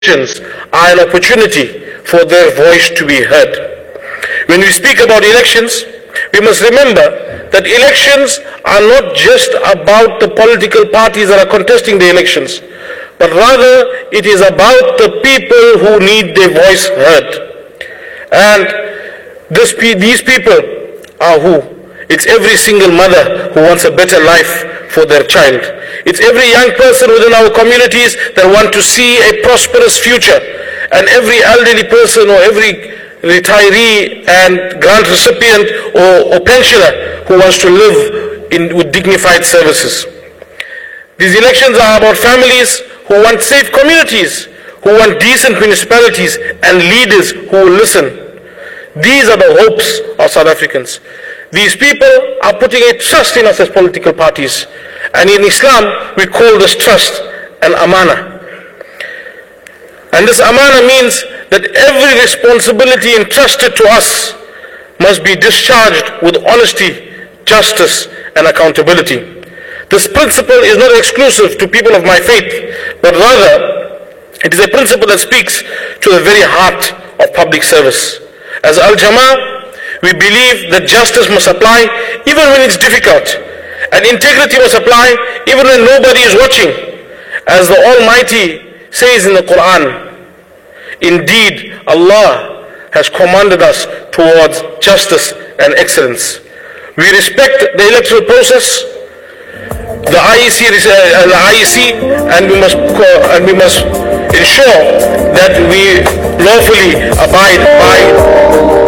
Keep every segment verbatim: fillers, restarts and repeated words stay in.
are an opportunity for their voice to be heard. When we speak about elections, we must remember that elections are not just about the political parties that are contesting the elections, but rather it is about the people who need their voice heard. And this, these people are who? It's every single mother who wants a better life for their child. It's every young person within our communities that want to see a prosperous future. And every elderly person or every retiree and grant recipient or, or pensioner who wants to live in, with dignified services. These elections are about families who want safe communities, who want decent municipalities and leaders who will listen. These are the hopes of South Africans. These people are putting a trust in us as political parties. And in Islam, we call this trust an amana. And this amana means that every responsibility entrusted to us must be discharged with honesty, justice, and accountability. This principle is not exclusive to people of my faith, but rather it is a principle that speaks to the very heart of public service. As Al-Jama'ah, we believe that justice must apply even when it's difficult, and integrity must apply even when nobody is watching. As the Almighty says in the Quran, indeed, Allah has commanded us towards justice and excellence. We respect the electoral process, the I E C, uh, the I E C, and we must and we must ensure that we lawfully abide by.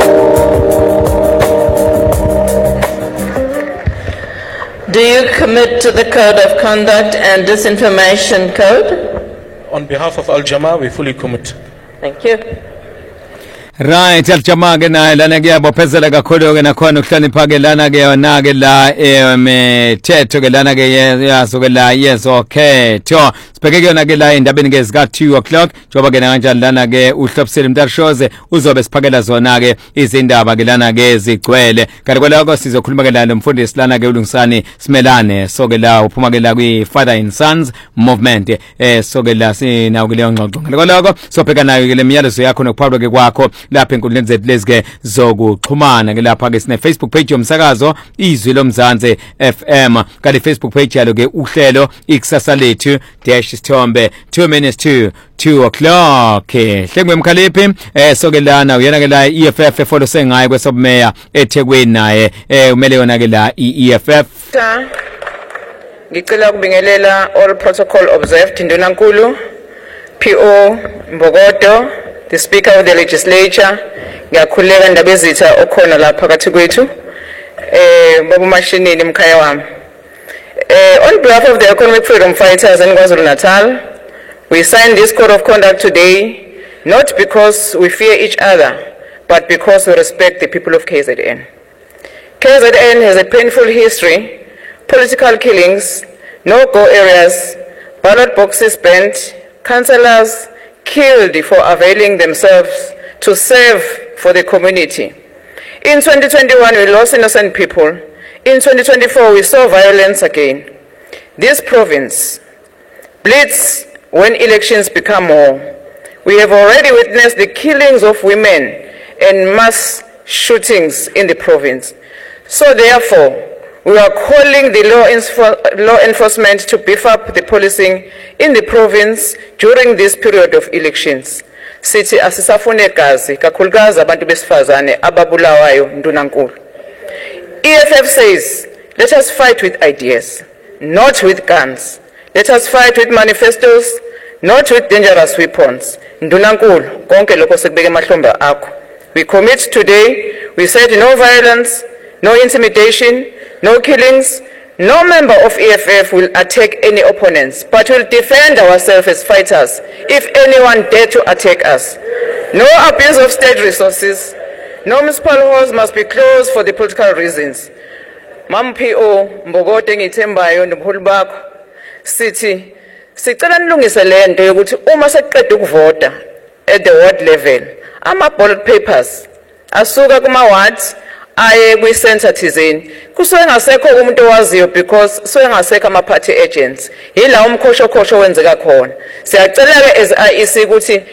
Do you commit to the Code of Conduct and Disinformation Code? On behalf of Al-Jama'ah, we fully commit. Thank you. Right, Al-Jama'ah gena lana gya bopezela gakholo gena khona ukuhlani phake lana ke nake la emethetho ke lana ke yaso ke la yeso khetho sibheke kuyona ke la indabeni ke zika two o'clock njoba ke kanjani lana ke uhlophisele Mtarishoze uzobe siphakela zona ke izindaba ke lana ke zigcwele kanti kwaloko sizokhuluma ke la nomfundisi lana ke uLungisani Simelane so ke la uphuma ke la kwi Father and Sons movement eh so ke la sina ke leyo ngxoxo kanti kwaloko sobheka nayo ke le miyalezo yakho nokuphathwa ke kwakho lapha enkundleni zethu lezike zokuxhumana ke lapha ke sine Facebook page yomsakazo Izwi loMzansi F M kanti Facebook page yalo ke uhlelo ikusasa lethu dash isithombe two minutes to two o'clock hlengwe mkhaliphi eh so ke lana uyena ke la E F F efollow sengaye kwesobumeya eThekwini naye eh umele yona ke la E F F ngicela ukubingelela all protocol observed Ndunankulu P O Mbokodo, the Speaker of the Legislature, ngiyakhuleka indaba ezitha okhona la phakathi kwethu eh baba mashinini mkhaya wami. Eh on behalf of the Economic Freedom Fighters in KwaZulu-Natal, we signed this code of conduct today not because we fear each other, but because we respect the people of K Z N. K Z N has a painful history, political killings, no-go areas, ballot boxes burnt, councillors killed for availing themselves to serve for the community. In twenty twenty-one, we lost innocent people. In twenty twenty-four, we saw violence again. This province bleeds when elections become war. We have already witnessed the killings of women and mass shootings in the province. So therefore, we are calling the law, law enforcement to beef up the policing in the province during this period of elections. Sithi asisafune gazi kakhulukazi abantu besifazane ababulawayo Ndunankulu. E F F says, let us fight with ideas, not with guns. Let us fight with manifestos, not with dangerous weapons. Ndunankulu, konke lokho sekubeke emahlombe akho. We commit today, we said no violence, no intimidation, no killings. No member of E F F will attack any opponents, but will defend ourselves as fighters if anyone dare to attack us. No abuse of state resources. No municipal halls must be closed for the political reasons. Mam P O Mbokodo ngithembayo nomholi bakho sithi sicela nilungise le nto yokuthi uma seqeda ukuvota at the ward level ama ballot papers asuka kuma wards aye kwi-center thizeni kusuke ngasekho umuntu owaziyo because suke ngasekho ama-party agents yila umkhoshokhosho wenzeka khona. Siyacela-ke as I E C ukuthi